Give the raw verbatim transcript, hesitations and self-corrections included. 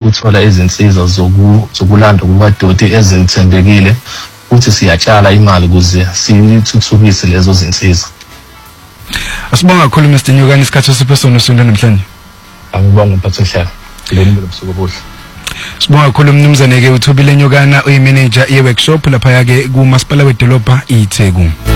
ukuthola izinsiza zokulanda kumadoti ezithembekile futhi siyatshala imali ukuze sithuthukise lezo zinsiza. Asibonga kakhulu Mister Nyokani isikhathi sesiphesono sonke namhlanje. Angibonga mphathiswa. Ngilendele ubusuku obuhle. Sibonga kakhulu mnumzane ke uThobile Nyokana uyimanager ye workshop lapha yake ku Masipala wedolobha iTheku.